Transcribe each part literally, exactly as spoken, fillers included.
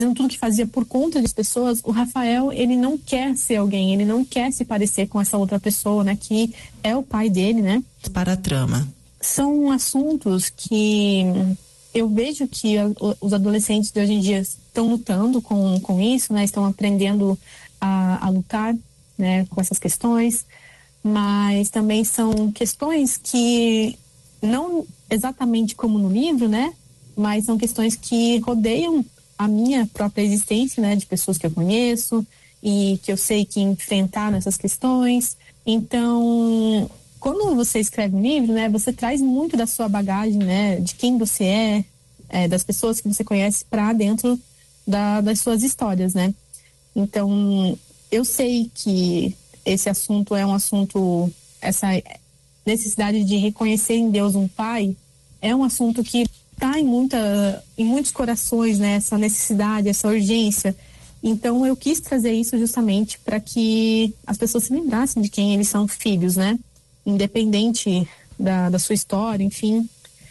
fazendo tudo que fazia por conta das pessoas, o Rafael, ele não quer ser alguém, ele não quer se parecer com essa outra pessoa, né, que é o pai dele, né? Para a trama. São assuntos que eu vejo que a, os adolescentes de hoje em dia estão lutando com, com isso, né? Estão aprendendo a, a lutar, né, com essas questões, mas também são questões que não exatamente como no livro, né? Mas são questões que rodeiam a minha própria existência, né? De pessoas que eu conheço e que eu sei que enfrentaram essas questões. Então, quando você escreve um livro, né? Você traz muito da sua bagagem, né? De quem você é, é das pessoas que você conhece para dentro da, das suas histórias, né? Então, eu sei que esse assunto é um assunto, essa necessidade de reconhecer em Deus um pai, é um assunto que está em, muita, em muitos corações, né? Essa necessidade, essa urgência. Então, eu quis trazer isso justamente para que as pessoas se lembrassem de quem eles são filhos, né? Independente da, da sua história, enfim.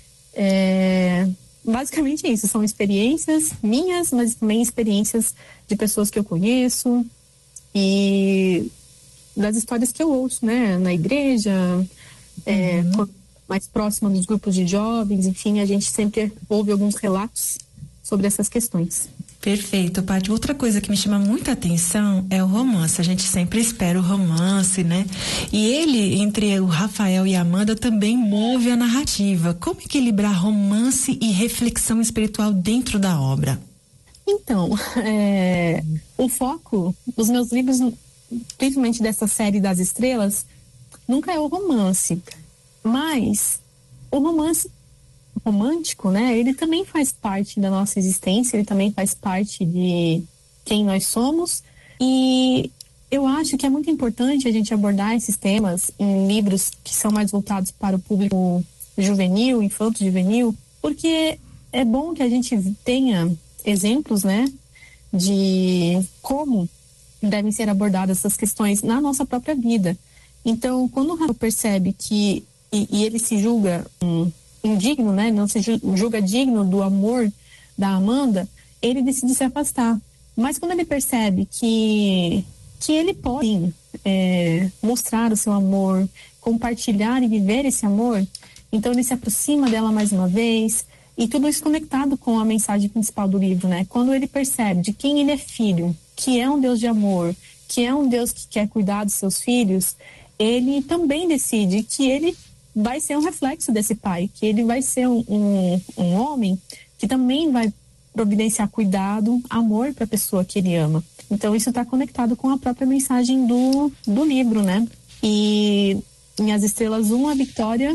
É, basicamente é isso, são experiências minhas, mas também experiências de pessoas que eu conheço e das histórias que eu ouço, né? Na igreja, é, uhum. mais próxima dos grupos de jovens, enfim, a gente sempre ouve alguns relatos sobre essas questões. Perfeito, Paty. Outra coisa que me chama muita atenção é o romance. A gente sempre espera o romance, né? E ele, entre o Rafael e a Amanda, também move a narrativa. Como equilibrar romance e reflexão espiritual dentro da obra? Então, é, o foco dos meus livros, principalmente dessa série das estrelas, nunca é o romance. Mas o romance romântico, né? Ele também faz parte da nossa existência, ele também faz parte de quem nós somos. E eu acho que é muito importante a gente abordar esses temas em livros que são mais voltados para o público juvenil, infanto-juvenil, porque é bom que a gente tenha exemplos, né? De como devem ser abordadas essas questões na nossa própria vida. Então, quando o Rafael percebe que E, e ele se julga um, indigno, né? Não se julga digno do amor da Amanda, ele decide se afastar. Mas quando ele percebe que, que ele pode é, mostrar o seu amor, compartilhar e viver esse amor, então ele se aproxima dela mais uma vez, e tudo isso conectado com a mensagem principal do livro, né? Quando ele percebe de quem ele é filho, que é um Deus de amor, que é um Deus que quer cuidar dos seus filhos, ele também decide que ele vai ser um reflexo desse pai, que ele vai ser um, um, um homem que também vai providenciar cuidado, amor para a pessoa que ele ama. Então isso está conectado com a própria mensagem do, do livro, né? E em As Estrelas um, a Victoria,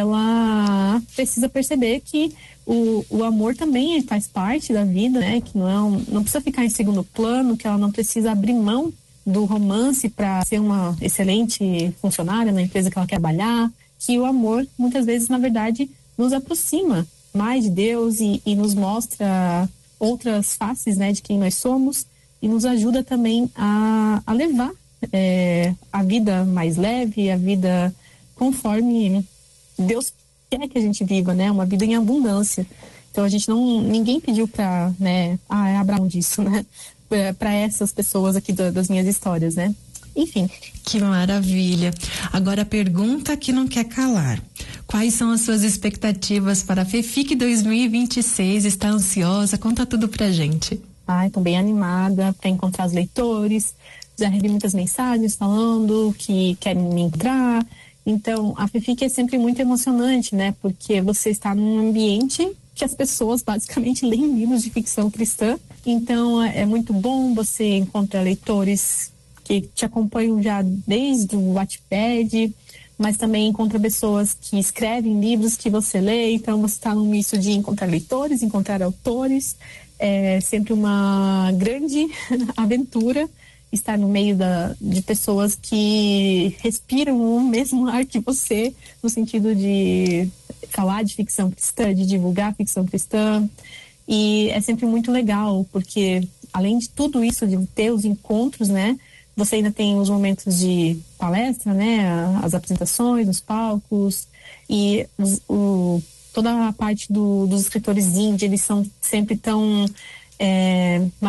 ela precisa perceber que o, o amor também faz parte da vida, né? Que não, não precisa ficar em segundo plano, que ela não precisa abrir mão do romance para ser uma excelente funcionária na empresa que ela quer trabalhar, que o amor, muitas vezes, na verdade, nos aproxima mais de Deus e, e nos mostra outras faces, né, de quem nós somos e nos ajuda também a, a levar é, a vida mais leve, a vida conforme Deus quer que a gente viva, né, uma vida em abundância. Então, a gente não, ninguém pediu para, né, ah, é Abraão disso, né, para essas pessoas aqui do, das minhas histórias, né. Enfim. Que maravilha. Agora a pergunta que não quer calar. Quais são as suas expectativas para a FEFIC dois mil e vinte e seis? Está ansiosa? Conta tudo pra gente. Ai, estou bem animada para encontrar os leitores. Já recebi muitas mensagens falando que querem me encontrar. Então, a FEFIC é sempre muito emocionante, né? Porque você está num ambiente que as pessoas basicamente leem livros de ficção cristã. Então, é muito bom, você encontrar leitores que te acompanham já desde o Wattpad, mas também encontra pessoas que escrevem livros que você lê, então você está num misto de encontrar leitores, encontrar autores, é sempre uma grande aventura estar no meio da, de pessoas que respiram o mesmo ar que você, no sentido de falar de ficção cristã, de divulgar ficção cristã, e é sempre muito legal, porque além de tudo isso, de ter os encontros, né, você ainda tem os momentos de palestra, né? As apresentações, os palcos e os, o, toda a parte do, dos escritores indie, eles são sempre tão é,